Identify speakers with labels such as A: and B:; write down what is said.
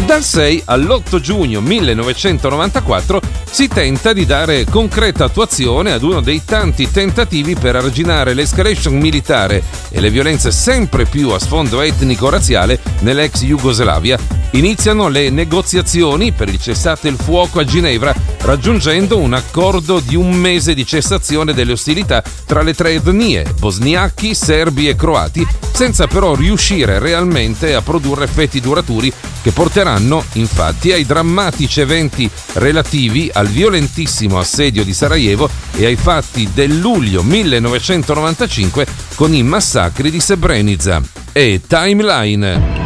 A: Dal 6 all'8 giugno 1994 si tenta di dare concreta attuazione ad uno dei tanti tentativi per arginare l'escalation militare e le violenze sempre più a sfondo etnico-razziale nell'ex Jugoslavia. Iniziano le negoziazioni per il cessate il fuoco a Ginevra, raggiungendo un accordo di 1 mese di cessazione delle ostilità tra le 3 etnie, bosniachi, serbi e croati, senza però riuscire realmente a produrre effetti duraturi che porteranno infatti ai drammatici eventi relativi al violentissimo assedio di Sarajevo e ai fatti del luglio 1995 con i massacri di Srebrenica. E Timeline.